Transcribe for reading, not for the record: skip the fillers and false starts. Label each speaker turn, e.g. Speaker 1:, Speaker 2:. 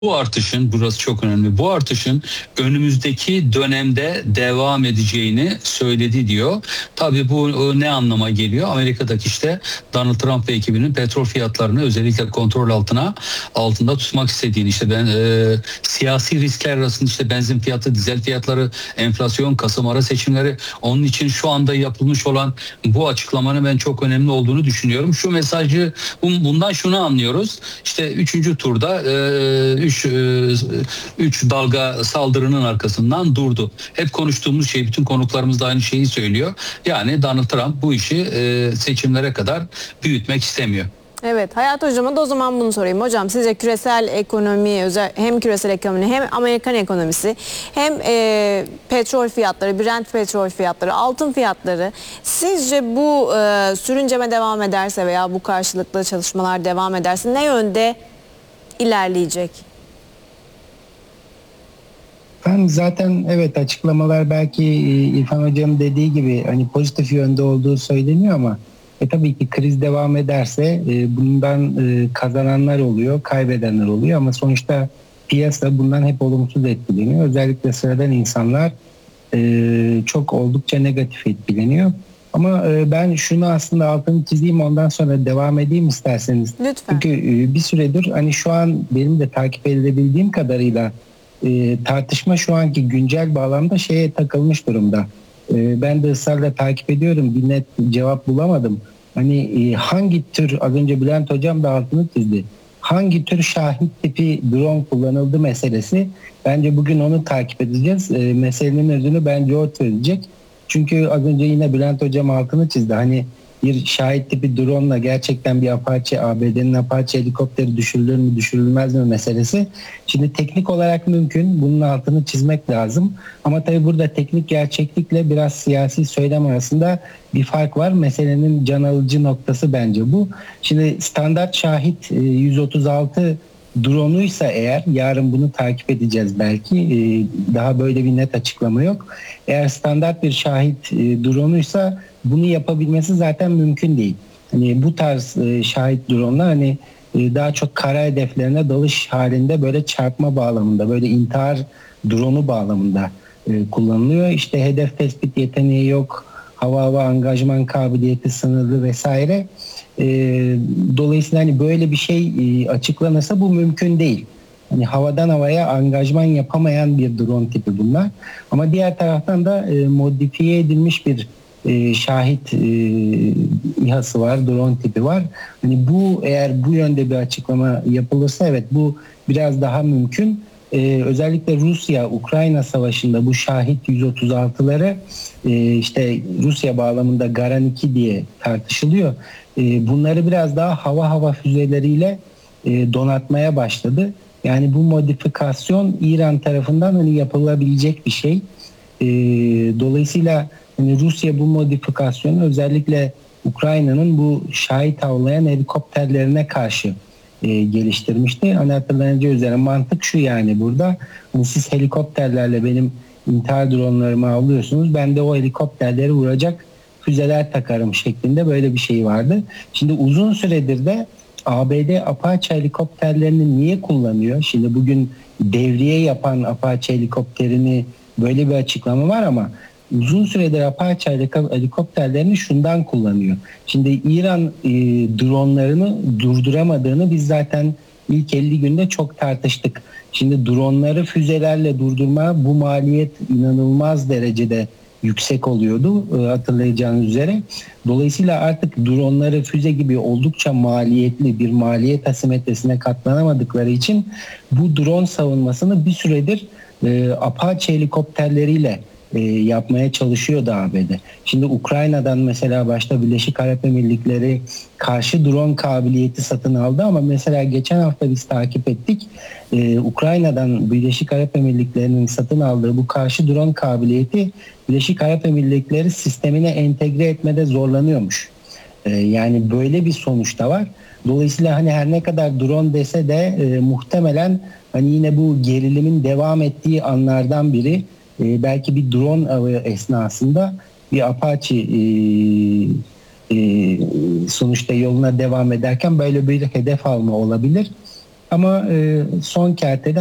Speaker 1: Bu artışın, burası çok önemli, bu artışın önümüzdeki dönemde devam edeceğini söyledi diyor. Tabii bu ne anlama geliyor? Amerika'daki işte Donald Trump ve ekibinin petrol fiyatlarını özellikle kontrol altında tutmak istediğini, işte siyasi riskler arasında işte benzin fiyatı, dizel fiyatları, enflasyon, Kasım ara seçimleri, onun için şu anda yapılmış olan bu açıklamanın ben çok önemli olduğunu düşünüyorum. Şu mesajı, bundan şunu anlıyoruz. İşte 3. turda 3 dalga saldırının arkasından durdu. Hep konuştuğumuz şey, bütün konuklarımız da aynı şeyi söylüyor. Yani Donald Trump bu işi seçimlere kadar büyütmek istemiyor.
Speaker 2: Evet, Hayat Hocam'a da o zaman bunu sorayım. Hocam, sizce küresel ekonomi, hem küresel ekonomi hem Amerikan ekonomisi hem petrol fiyatları, Brent petrol fiyatları, altın fiyatları, sizce bu sürünceme devam ederse veya bu karşılıklı çalışmalar devam ederse ne yönde ilerleyecek?
Speaker 3: Ben zaten evet, açıklamalar belki İrfan Hocam dediği gibi hani pozitif yönde olduğu söyleniyor ama tabii ki kriz devam ederse bundan kazananlar oluyor, kaybedenler oluyor ama sonuçta piyasa bundan hep olumsuz etkileniyor. Özellikle sıradan insanlar çok oldukça negatif etkileniyor. Ama ben şunu aslında altını çizeyim, ondan sonra devam edeyim isterseniz.
Speaker 2: Lütfen.
Speaker 3: Çünkü bir süredir hani şu an benim de takip edebildiğim kadarıyla tartışma şu anki güncel bağlamda şeye takılmış durumda. Ben de ısrarla takip ediyorum. Bir net cevap bulamadım. Hani hangi tür, az önce Bülent Hocam da altını çizdi. Hangi tür şahit tipi drone kullanıldı meselesi. Bence bugün onu takip edeceğiz. Meselenin özünü bence o çözecek. Çünkü az önce yine Bülent Hocam altını çizdi. Hani bir şahit tipi drone'la gerçekten bir Apache, ABD'nin Apache helikopteri düşürülür mü düşürülmez mi meselesi. Şimdi teknik olarak mümkün. Bunun altını çizmek lazım. Ama tabii burada teknik gerçeklikle biraz siyasi söylem arasında bir fark var. Meselenin can alıcı noktası bence bu. Şimdi standart şahit 136 drone'uysa eğer, yarın bunu takip edeceğiz belki. Daha böyle bir net açıklama yok. Eğer standart bir şahit drone'uysa bunu yapabilmesi zaten mümkün değil. Hani bu tarz şahit drone'lar hani daha çok kara hedeflerine dalış halinde, böyle çarpma bağlamında, böyle intihar drone'u bağlamında kullanılıyor. İşte hedef tespit yeteneği yok, hava angajman kabiliyeti sınırlı vesaire. Dolayısıyla hani böyle bir şey açıklanırsa bu mümkün değil. Hani havadan havaya angajman yapamayan bir drone tipi bunlar. Ama diğer taraftan da modifiye edilmiş bir şahit İHA'sı var, drone tipi var. Hani bu, eğer bu yönde bir açıklama yapılırsa evet, bu biraz daha mümkün. Özellikle Rusya-Ukrayna savaşında bu şahit 136'ları işte Rusya bağlamında Garan 2 diye tartışılıyor. Bunları biraz daha hava füzeleriyle donatmaya başladı. Yani bu modifikasyon İran tarafından hani yapılabilecek bir şey. Dolayısıyla hani Rusya bu modifikasyonu özellikle Ukrayna'nın bu şahit avlayan helikopterlerine karşı geliştirmişti. Hani hatırlanacağı üzere mantık şu, yani burada hani siz helikopterlerle benim intihar dronlarımı avlıyorsunuz, ben de o helikopterleri vuracak füzeler takarım şeklinde böyle bir şey vardı. Şimdi uzun süredir de ABD Apache helikopterlerini niye kullanıyor? Şimdi bugün devriye yapan Apache helikopterini, böyle bir açıklama var ama uzun süredir Apache helikopterlerini şundan kullanıyor. Şimdi İran dronlarını durduramadığını biz zaten ilk 50 günde çok tartıştık. Şimdi dronları füzelerle durdurma, bu maliyet inanılmaz derecede yüksek oluyordu hatırlayacağınız üzere. Dolayısıyla artık dronları füze gibi oldukça maliyetli bir maliyet asimetrisine katlanamadıkları için bu drone savunmasını bir süredir Apache helikopterleriyle yapmaya çalışıyordu ABD. Şimdi Ukrayna'dan mesela başta Birleşik Arap Emirlikleri karşı drone kabiliyeti satın aldı ama mesela geçen hafta biz takip ettik. Ukrayna'dan Birleşik Arap Emirlikleri'nin satın aldığı bu karşı drone kabiliyeti Birleşik Arap Emirlikleri sistemine entegre etmede zorlanıyormuş. Yani böyle bir sonuç da var. Dolayısıyla hani her ne kadar drone dese de muhtemelen hani yine bu gerilimin devam ettiği anlardan biri. Belki bir drone avı esnasında bir Apache sonuçta yoluna devam ederken böyle bir hedef alma olabilir. Ama son kertede